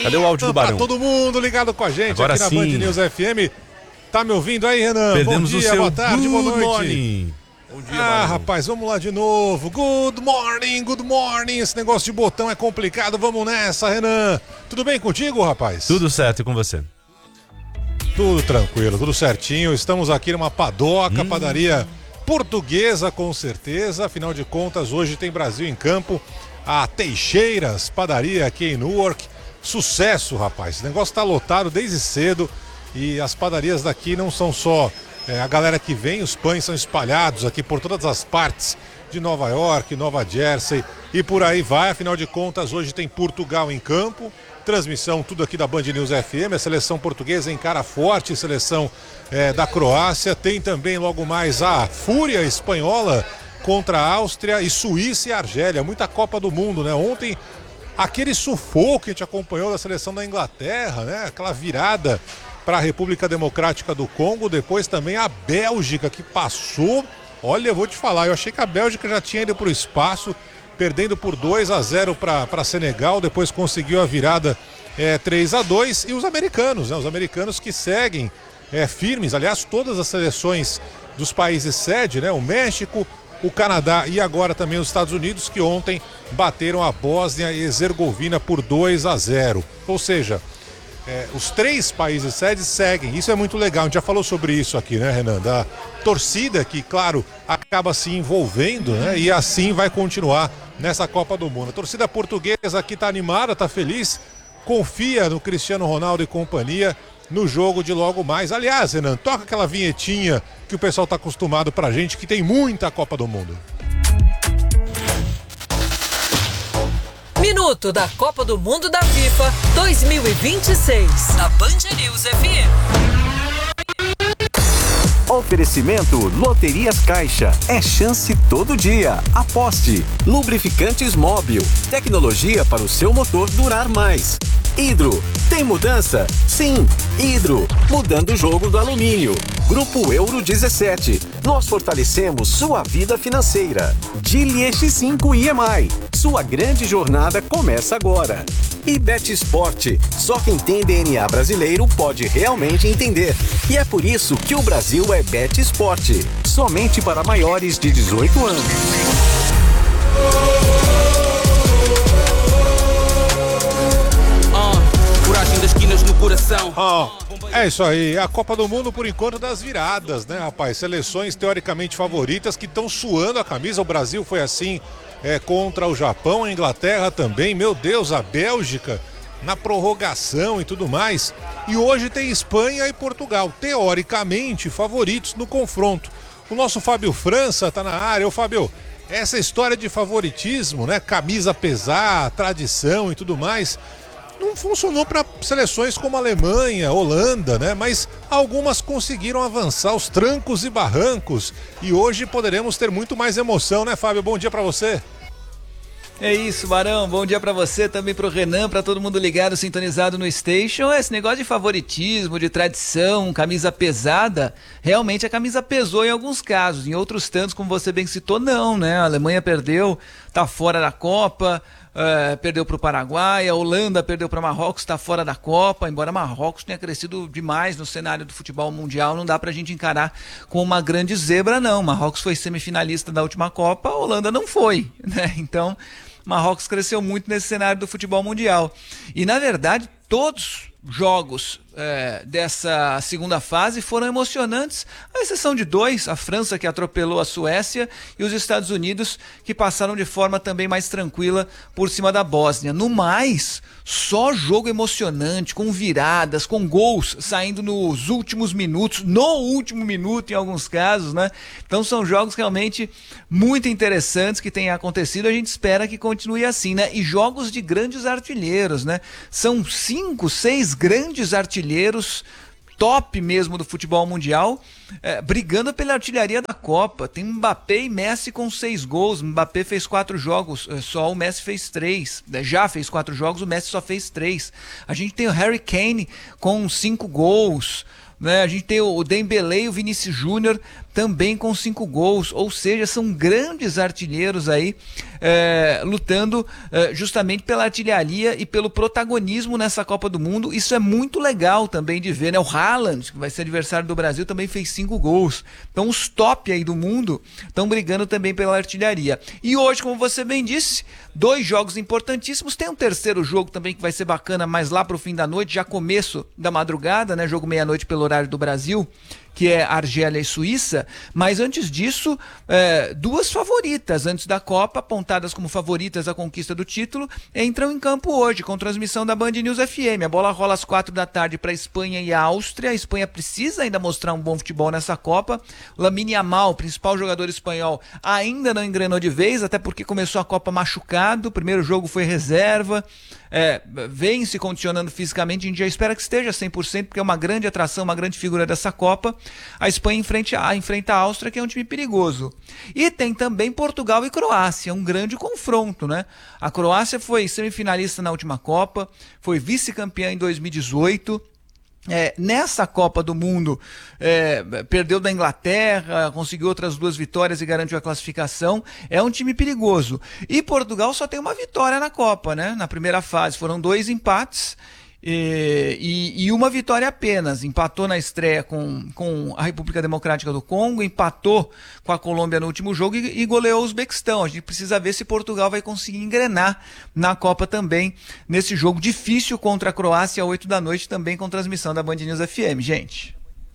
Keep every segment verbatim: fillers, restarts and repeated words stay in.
Cadê o áudio do Barão? Tá todo mundo ligado com a gente Agora aqui na sim. Band News F M. Tá me ouvindo aí, Renan? Perdemos Bom dia, o seu boa tarde, boa good noite. morning. Bom dia, Ah, Barão. rapaz, vamos lá de novo. Good morning, good morning. Esse negócio de botão é complicado. Vamos nessa, Renan. Tudo bem contigo, rapaz? Tudo certo e com você? Tudo tranquilo, tudo certinho. Estamos aqui numa padoca, hum. padaria portuguesa, com certeza. Afinal de contas, hoje tem Brasil em campo. A Teixeiras, padaria aqui em Newark. Sucesso, rapaz. O negócio tá lotado desde cedo. E as padarias daqui não são só é, a galera que vem, os pães são espalhados aqui por todas as partes de Nova York, Nova Jersey e por aí vai. Afinal de contas, hoje tem Portugal em campo. Transmissão tudo aqui da Band News F M. A seleção portuguesa encara forte, seleção é, da Croácia. Tem também logo mais a Fúria espanhola contra a Áustria e Suíça e Argélia. Muita Copa do Mundo, né? Ontem, aquele sufoco que a gente acompanhou da seleção da Inglaterra, né? Aquela virada para a República Democrática do Congo. Depois também a Bélgica, que passou. Olha, eu vou te falar, eu achei que a Bélgica já tinha ido para o espaço, perdendo por dois a zero para Senegal. Depois conseguiu a virada é, três a dois. E os americanos, né? Os americanos que seguem é, firmes. Aliás, todas as seleções dos países sede, né? O México, o Canadá e agora também os Estados Unidos, que ontem bateram a Bósnia e Herzegovina por dois a zero. Ou seja, é, os três países sedes seguem. Isso é muito legal. A gente já falou sobre isso aqui, né, Renan? Da torcida que, claro, acaba se envolvendo, né? E assim vai continuar nessa Copa do Mundo. A torcida portuguesa aqui tá animada, tá feliz, confia no Cristiano Ronaldo e companhia no jogo de logo mais. Aliás, Renan, toca aquela vinhetinha que o pessoal tá acostumado pra gente, que tem muita Copa do Mundo. Minuto da Copa do Mundo da FIFA dois mil e vinte e seis, na Band News F M. Oferecimento Loterias Caixa. É chance todo dia. Aposte. Lubrificantes Móbil. Tecnologia para o seu motor durar mais. Hidro. Tem mudança? Sim. Hidro. Mudando o jogo do alumínio. Grupo Euro dezessete. Nós fortalecemos sua vida financeira. Geely X cinco I M I. Sua grande jornada começa agora. E Bet Sport. Só quem tem D N A brasileiro pode realmente entender. E é por isso que o Brasil é Bet Sport. Somente para maiores de dezoito anos. Coragem das esquinas no coração. Oh, é isso aí, a Copa do Mundo por enquanto das viradas, né, rapaz? Seleções teoricamente favoritas que estão suando a camisa. O Brasil foi assim é, contra o Japão, a Inglaterra também. Meu Deus, a Bélgica na prorrogação e tudo mais. E hoje tem Espanha e Portugal, teoricamente favoritos no confronto. O nosso Fábio França tá na área. Ô Fábio, essa história de favoritismo, né? Camisa pesar, tradição e tudo mais, não funcionou para seleções como a Alemanha, Holanda, né? Mas algumas conseguiram avançar os trancos e barrancos. E hoje poderemos ter muito mais emoção, né, Fábio? Bom dia para você. É isso, Barão. Bom dia pra você, também pro Renan, pra todo mundo ligado, sintonizado no Station. Esse negócio de favoritismo, de tradição, camisa pesada, realmente a camisa pesou em alguns casos. Em outros tantos, como você bem citou, não, né? A Alemanha perdeu, tá fora da Copa, uh, perdeu pro Paraguai, a Holanda perdeu pra Marrocos, tá fora da Copa. Embora Marrocos tenha crescido demais no cenário do futebol mundial, não dá pra gente encarar como uma grande zebra, não. Marrocos foi semifinalista da última Copa, a Holanda não foi, né? Então Marrocos cresceu muito nesse cenário do futebol mundial. E, na verdade, todos os jogos é, dessa segunda fase foram emocionantes, à exceção de dois, a França, que atropelou a Suécia, e os Estados Unidos, que passaram de forma também mais tranquila por cima da Bósnia. No mais, só jogo emocionante, com viradas, com gols saindo nos últimos minutos, no último minuto em alguns casos, né? Então são jogos realmente muito interessantes que têm acontecido, a gente espera que continue assim, né? E jogos de grandes artilheiros, né? São cinco, seis grandes artilheiros, top mesmo do futebol mundial, é, brigando pela artilharia da Copa. Tem Mbappé e Messi com seis gols. Mbappé fez quatro jogos, só o Messi fez três. Já fez quatro jogos, o Messi só fez três. A gente tem o Harry Kane com cinco gols, né? A gente tem o Dembélé e o Vinícius Júnior também com cinco gols, ou seja, são grandes artilheiros aí, é, lutando é, justamente pela artilharia e pelo protagonismo nessa Copa do Mundo. Isso é muito legal também de ver, né? O Haaland, que vai ser adversário do Brasil, também fez cinco gols. Então os top aí do mundo estão brigando também pela artilharia. E hoje, como você bem disse, dois jogos importantíssimos. Tem um terceiro jogo também que vai ser bacana, mas lá pro fim da noite, já começo da madrugada, né? Jogo meia-noite pelo horário do Brasil, que é Argélia e Suíça, mas antes disso, é, duas favoritas antes da Copa, apontadas como favoritas à conquista do título, entram em campo hoje, com transmissão da Band News F M. A bola rola às quatro da tarde para a Espanha e a Áustria. A Espanha precisa ainda mostrar um bom futebol nessa Copa. Lamine Yamal, principal jogador espanhol, ainda não engrenou de vez, até porque começou a Copa machucado, o primeiro jogo foi reserva, é, vem se condicionando fisicamente, a gente já espera que esteja cem por cento, porque é uma grande atração, uma grande figura dessa Copa. A Espanha enfrenta a, enfrenta a Áustria, que é um time perigoso. E tem também Portugal e Croácia, um grande confronto, né? A Croácia foi semifinalista na última Copa, foi vice-campeã em dois mil e dezoito. É, nessa Copa do Mundo, é, perdeu da Inglaterra, conseguiu outras duas vitórias e garantiu a classificação. É um time perigoso. E Portugal só tem uma vitória na Copa, né? Na primeira fase foram dois empates e, e, e uma vitória apenas. Empatou na estreia com, com a República Democrática do Congo, empatou com a Colômbia no último jogo e, e goleou o Uzbequistão. A gente precisa ver se Portugal vai conseguir engrenar na Copa também, nesse jogo difícil contra a Croácia, às oito da noite, também com transmissão da Band News F M, gente.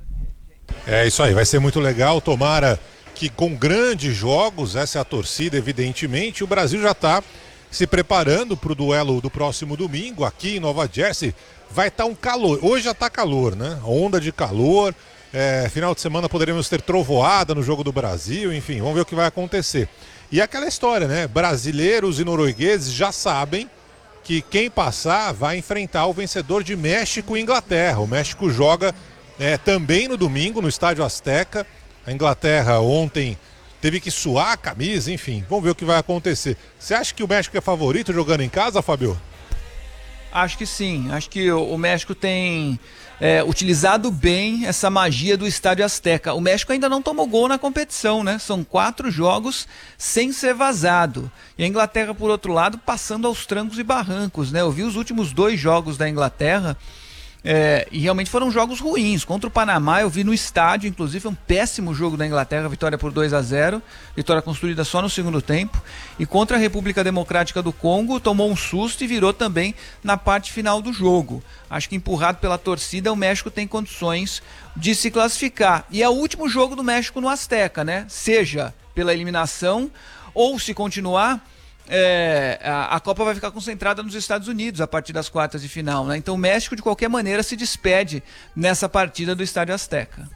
É isso aí, vai ser muito legal, tomara que com grandes jogos, essa é a torcida, evidentemente. O Brasil já está se preparando para o duelo do próximo domingo aqui em Nova Jersey. Vai estar tá um calor, hoje já está calor, né? Onda de calor, é, final de semana poderemos ter trovoada no Jogo do Brasil, enfim, vamos ver o que vai acontecer. E aquela história, né? Brasileiros e noruegueses já sabem que quem passar vai enfrentar o vencedor de México e Inglaterra. O México joga é, também no domingo no Estádio Azteca. A Inglaterra ontem teve que suar a camisa, enfim, vamos ver o que vai acontecer. Você acha que o México é favorito jogando em casa, Fábio? Acho que sim, acho que o México tem é, utilizado bem essa magia do Estádio Azteca. O México ainda não tomou gol na competição, né? São quatro jogos sem ser vazado. E a Inglaterra, por outro lado, passando aos trancos e barrancos, né? Eu vi os últimos dois jogos da Inglaterra, É, e realmente foram jogos ruins. Contra o Panamá eu vi no estádio, inclusive foi um péssimo jogo da Inglaterra, vitória por dois a zero, vitória construída só no segundo tempo. E contra a República Democrática do Congo tomou um susto e virou também na parte final do jogo. Acho que empurrado pela torcida, o México tem condições de se classificar. E é o último jogo do México no Azteca, né? Seja pela eliminação ou, se continuar, É, a, a Copa vai ficar concentrada nos Estados Unidos a partir das quartas de final, né? Então o México de qualquer maneira se despede nessa partida do Estádio Azteca.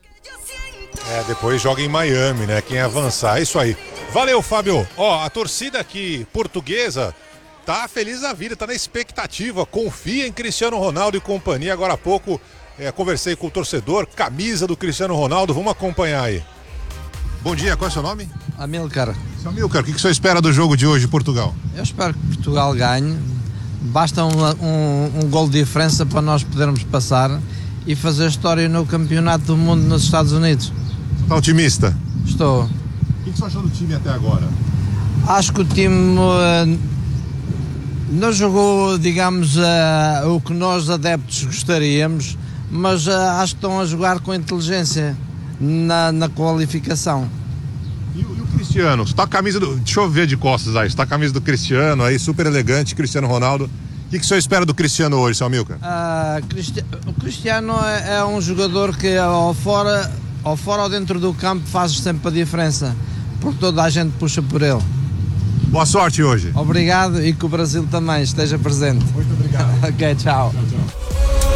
É, depois joga em Miami, né? Quem avançar, é isso aí. Valeu, Fábio. Ó, a torcida aqui portuguesa tá feliz da vida, tá na expectativa, confia em Cristiano Ronaldo e companhia. Agora há pouco é, conversei com o torcedor, camisa do Cristiano Ronaldo, vamos acompanhar aí. Bom dia, qual é o seu nome? Amilcar. Seu Amilcar, o que, que o senhor espera do jogo de hoje, Portugal? Eu espero que Portugal ganhe. Basta um, um, um gol de diferença para nós podermos passar e fazer história no campeonato do mundo nos Estados Unidos. Está otimista? Estou. O que, que o senhor achou do time até agora? Acho que o time uh, não jogou, digamos, uh, o que nós adeptos gostaríamos, mas uh, acho que estão a jogar com inteligência na, na qualificação. E, e o Cristiano? Está a camisa do... Deixa eu ver de costas aí. Está a camisa do Cristiano aí, super elegante, Cristiano Ronaldo. O que, que o senhor espera do Cristiano hoje, seu Amilcar? Uh, Cristi... O Cristiano é, é um jogador que ao fora, ao fora ou dentro do campo faz sempre a diferença, porque toda a gente puxa por ele. Boa sorte hoje. Obrigado e que o Brasil também esteja presente. Muito obrigado. Ok, tchau. Tchau, tchau.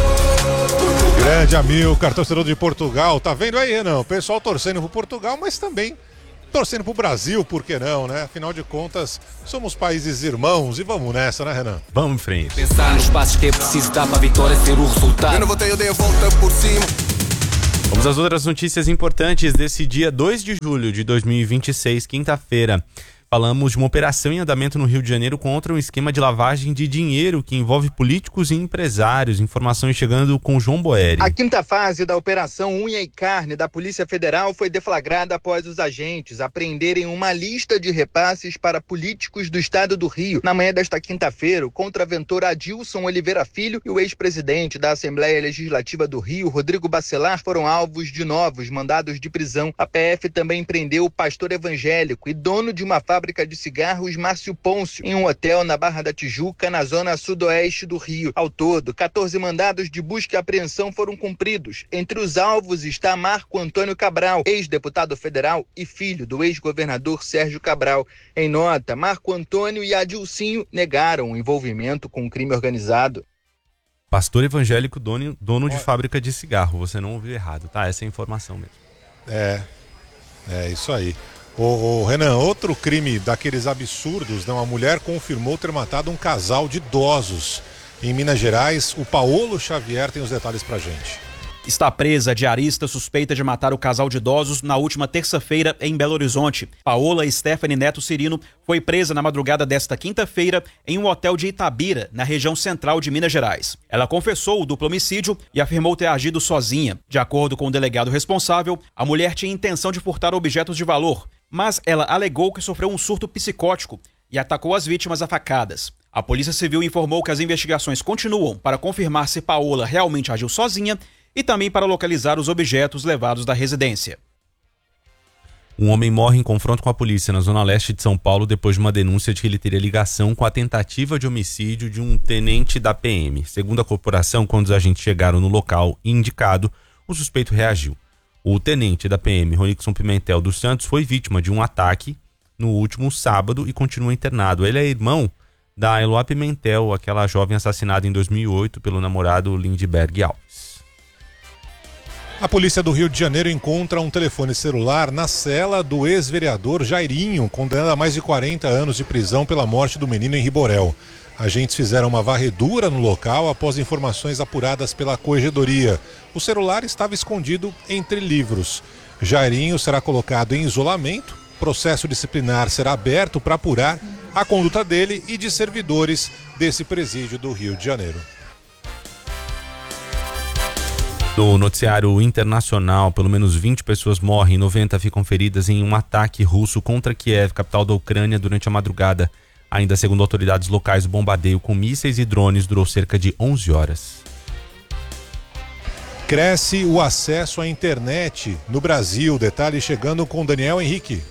Grande Amilcar, torcedor de Portugal. Tá vendo aí, Renan? O pessoal torcendo pro Portugal, mas também torcendo pro Brasil, por que não, né? Afinal de contas, somos países irmãos e vamos nessa, né, Renan? Vamos em frente. Pensar nos passos que é preciso dar para a vitória ser o resultado. Eu não votei, eu dei a volta por cima. Vamos às outras notícias importantes desse dia dois de julho de dois mil e vinte e seis, quinta-feira. Falamos de uma operação em andamento no Rio de Janeiro contra um esquema de lavagem de dinheiro que envolve políticos e empresários. Informações chegando com João Boeri. A quinta fase da Operação Unha e Carne da Polícia Federal foi deflagrada após os agentes apreenderem uma lista de repasses para políticos do estado do Rio. Na manhã desta quinta-feira, o contraventor Adilson Oliveira Filho e o ex-presidente da Assembleia Legislativa do Rio, Rodrigo Bacelar, foram alvos de novos mandados de prisão. A P F também prendeu o pastor evangélico e dono de uma fábrica de cigarros Márcio Pôncio em um hotel na Barra da Tijuca, na zona sudoeste do Rio. Ao todo, quatorze mandados de busca e apreensão foram cumpridos. Entre os alvos está Marco Antônio Cabral, ex-deputado federal e filho do ex-governador Sérgio Cabral. Em nota, Marco Antônio e Adilcinho negaram o envolvimento com o crime organizado. Pastor evangélico, dono, dono de fábrica de cigarro. Você não ouviu errado, tá? Essa é a informação mesmo. É, é isso aí. Ô, ô, Renan, outro crime daqueles absurdos, né? Uma mulher confirmou ter matado um casal de idosos em Minas Gerais. O Paolo Xavier tem os detalhes pra gente. Está presa a diarista suspeita de matar o casal de idosos na última terça-feira em Belo Horizonte. Paola Stephanie Neto Cirino foi presa na madrugada desta quinta-feira em um hotel de Itabira, na região central de Minas Gerais. Ela confessou o duplo homicídio e afirmou ter agido sozinha. De acordo com o delegado responsável, a mulher tinha intenção de furtar objetos de valor, mas ela alegou que sofreu um surto psicótico e atacou as vítimas a facadas. A Polícia Civil informou que as investigações continuam para confirmar se Paola realmente agiu sozinha e também para localizar os objetos levados da residência. Um homem morre em confronto com a polícia na zona leste de São Paulo depois de uma denúncia de que ele teria ligação com a tentativa de homicídio de um tenente da P M. Segundo a corporação, quando os agentes chegaram no local indicado, o suspeito reagiu. O tenente da P M, Ronixon Pimentel dos Santos, foi vítima de um ataque no último sábado e continua internado. Ele é irmão da Eloá Pimentel, aquela jovem assassinada em dois mil e oito pelo namorado Lindbergh Alves. A polícia do Rio de Janeiro encontra um telefone celular na cela do ex-vereador Jairinho, condenado a mais de quarenta anos de prisão pela morte do menino em Riborel. Agentes fizeram uma varredura no local após informações apuradas pela corregedoria. O celular estava escondido entre livros. Jairinho será colocado em isolamento. Processo disciplinar será aberto para apurar a conduta dele e de servidores desse presídio do Rio de Janeiro. No noticiário internacional, pelo menos vinte pessoas morrem e noventa ficam feridas em um ataque russo contra Kiev, capital da Ucrânia, durante a madrugada. Ainda segundo autoridades locais, o bombardeio com mísseis e drones durou cerca de onze horas. Cresce o acesso à internet no Brasil. Detalhe chegando com Daniel Henrique.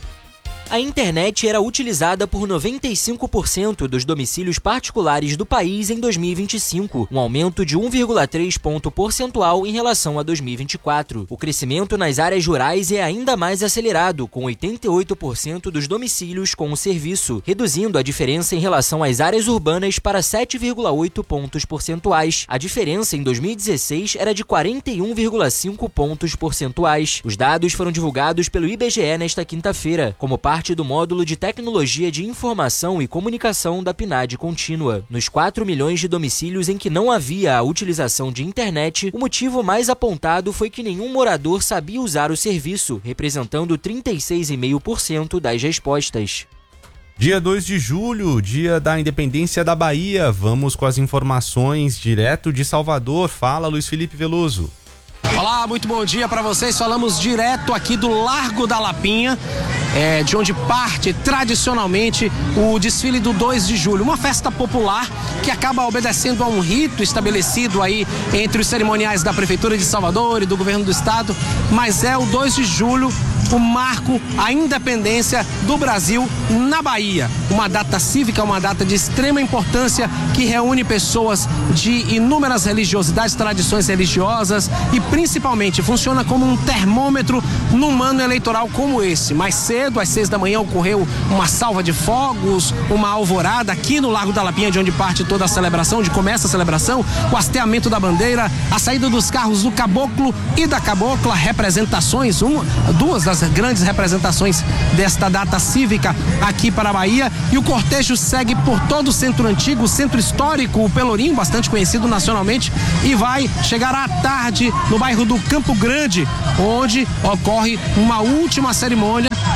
A internet era utilizada por noventa e cinco por cento dos domicílios particulares do país em dois mil e vinte e cinco, um aumento de um vírgula três ponto percentual em relação a dois mil e vinte e quatro. O crescimento nas áreas rurais é ainda mais acelerado, com oitenta e oito por cento dos domicílios com o serviço, reduzindo a diferença em relação às áreas urbanas para sete vírgula oito pontos percentuais. A diferença em dois mil e dezesseis era de quarenta e um vírgula cinco pontos percentuais. Os dados foram divulgados pelo I B G E nesta quinta-feira, como parte parte do módulo de Tecnologia de Informação e Comunicação da P N A D contínua. Nos quatro milhões de domicílios em que não havia a utilização de internet, o motivo mais apontado foi que nenhum morador sabia usar o serviço, representando trinta e seis vírgula cinco por cento das respostas. Dia dois de julho, dia da independência da Bahia. Vamos com as informações direto de Salvador. Fala, Luiz Felipe Veloso. Olá, muito bom dia para vocês. Falamos direto aqui do Largo da Lapinha, é, de onde parte tradicionalmente o desfile do dois de julho, uma festa popular que acaba obedecendo a um rito estabelecido aí entre os cerimoniais da Prefeitura de Salvador e do Governo do Estado, mas é o dois de julho o marco, a independência do Brasil na Bahia. Uma data cívica, uma data de extrema importância que reúne pessoas de inúmeras religiosidades, tradições religiosas e principalmente funciona como um termômetro num ano eleitoral como esse. Mais cedo, às seis da manhã, ocorreu uma salva de fogos, uma alvorada aqui no Largo da Lapinha, de onde parte toda a celebração, onde começa a celebração, o hasteamento da bandeira, a saída dos carros do caboclo e da cabocla, representações, uma, duas das grandes representações desta data cívica aqui para a Bahia, e o cortejo segue por todo o centro antigo, o centro histórico, o Pelourinho, bastante conhecido nacionalmente, e vai chegar à tarde no bairro do Campo Grande, onde ocorre uma última cerimônia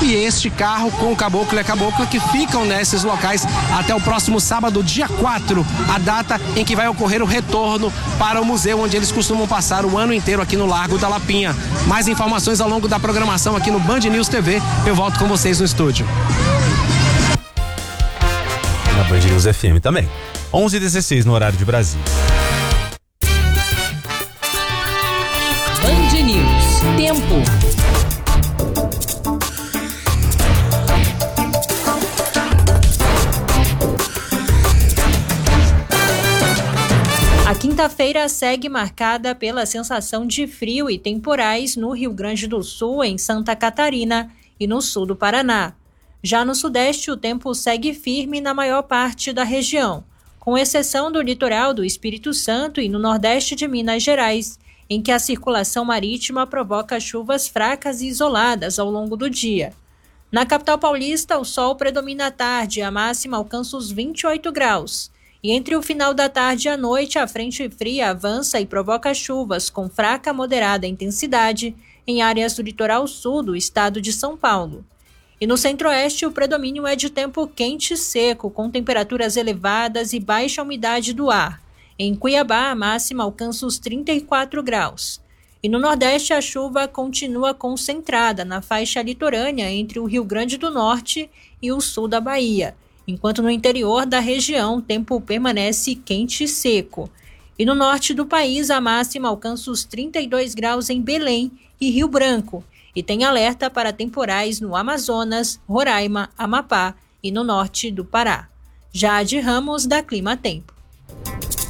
e este carro com o caboclo e a cabocla que ficam nesses locais até o próximo sábado, dia quatro, a data em que vai ocorrer o retorno para o museu onde eles costumam passar o ano inteiro aqui no Largo da Lapinha. Mais informações ao longo da programação aqui no Band News T V. Eu volto com vocês no estúdio. Na Band News F M também. onze e dezesseis no horário de Brasília. Band News. Tempo. A quinta-feira segue marcada pela sensação de frio e temporais no Rio Grande do Sul, em Santa Catarina e no sul do Paraná. Já no Sudeste, o tempo segue firme na maior parte da região, com exceção do litoral do Espírito Santo e no Nordeste de Minas Gerais, em que a circulação marítima provoca chuvas fracas e isoladas ao longo do dia. Na capital paulista, o sol predomina à tarde e a máxima alcança os vinte e oito graus. E entre o final da tarde e a noite, a frente fria avança e provoca chuvas com fraca a moderada intensidade em áreas do litoral sul do estado de São Paulo. E no centro-oeste, o predomínio é de tempo quente e seco, com temperaturas elevadas e baixa umidade do ar. Em Cuiabá, a máxima alcança os trinta e quatro graus. E no nordeste, a chuva continua concentrada na faixa litorânea entre o Rio Grande do Norte e o sul da Bahia, enquanto no interior da região o tempo permanece quente e seco. E no norte do país, a máxima alcança os trinta e dois graus em Belém e Rio Branco, e tem alerta para temporais no Amazonas, Roraima, Amapá e no norte do Pará. Jade Ramos, da Clima Tempo.